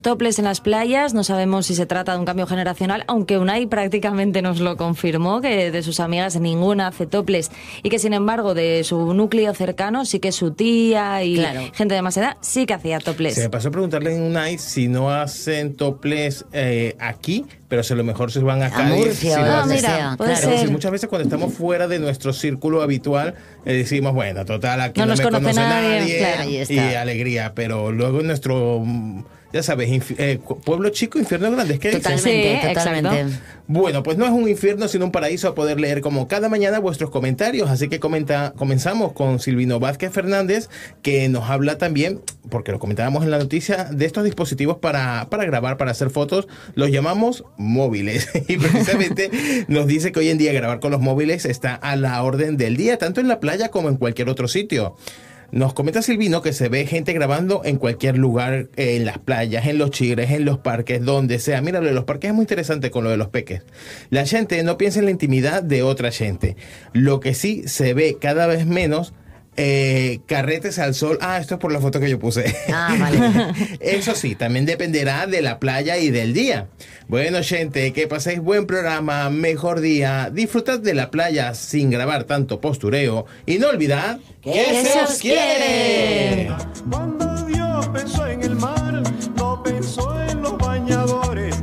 Topless en las playas, no sabemos si se trata de un cambio generacional, aunque Unai prácticamente nos lo confirmó, que de sus amigas ninguna hace topless y que sin embargo de su núcleo cercano sí que su tía y gente de más edad sí que hacía topless. Se me pasó a preguntarle a Unai si no hacen topless aquí, pero si a lo mejor se van a Cádiz. Murcia, si o mira, puede ser. Muchas veces cuando estamos fuera de nuestro círculo habitual decimos, bueno, total, aquí no no nos me conoce nadie. Claro, y alegría, pero luego en nuestro... Ya sabes, pueblo chico, infierno grande. ¿Qué dices? Totalmente. Bueno, pues no es un infierno, sino un paraíso a poder leer como cada mañana vuestros comentarios. Así que comenzamos con Silvino Vázquez Fernández, que nos habla también, porque lo comentábamos en la noticia, de estos dispositivos para grabar, para hacer fotos. Los llamamos móviles. Y precisamente nos dice que hoy en día grabar con los móviles está a la orden del día, tanto en la playa como en cualquier otro sitio. Nos comenta Silvino que se ve gente grabando en cualquier lugar, en las playas, en los chigres, en los parques, donde sea. Mira, lo de los parques es muy interesante con lo de los peques. La gente no piensa en la intimidad de otra gente. Lo que sí se ve cada vez menos, carretes al sol. Esto es por la foto que yo puse. Vale. Eso sí, también dependerá de la playa y del día. Bueno, gente, que paséis buen programa, mejor día. Disfrutad de la playa sin grabar tanto postureo. Y no olvidad que se os quiere. Cuando Dios pensó en el mar, no pensó en los bañadores.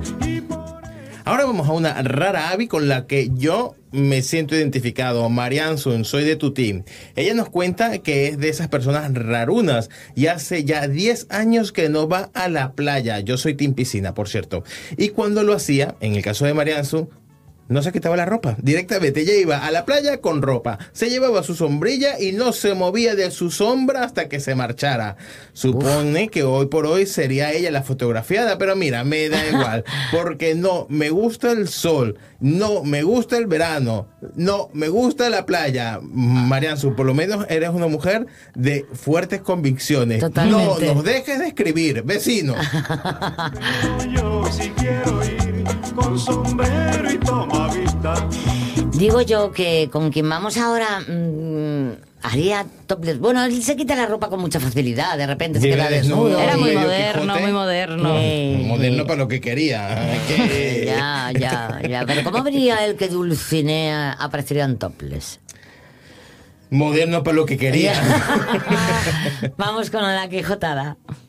Ahora vamos a una rara avi con la que yo me siento identificado. Mariansun, soy de tu team. Ella nos cuenta que es de esas personas rarunas y hace ya 10 años que no va a la playa. Yo soy team piscina, por cierto. Y cuando lo hacía, en el caso de Mariansun, no se quitaba la ropa. Directamente ella iba a la playa con ropa. Se llevaba su sombrilla y no se movía de su sombra hasta que se marchara. Supone que hoy por hoy sería ella la fotografiada, pero mira, me da igual. Porque no me gusta el sol, no me gusta el verano, no me gusta la playa. Marianzu, por lo menos eres una mujer de fuertes convicciones. Totalmente. No nos dejes de escribir, vecino. Yo sí quiero ir con sombrero y toma vista. Digo yo que con quien vamos ahora haría topless. Bueno, él se quita la ropa con mucha facilidad, de repente se queda desnudo. Era muy Medio moderno, Quijote. muy moderno. Moderno para lo que quería. Ya. Pero ¿cómo vería él que Dulcinea aparecería en topless? Moderno para lo que quería. Vamos con la Quijotada.